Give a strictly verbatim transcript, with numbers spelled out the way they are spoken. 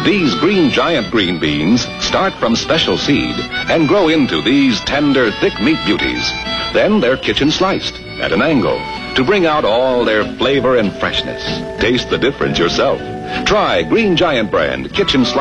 These Green Giant green beans start from special seed and grow into these tender, thick meat beauties. Then they're kitchen sliced at an angle to bring out all their flavor and freshness. Taste the difference yourself. Try Green Giant brand kitchen sliced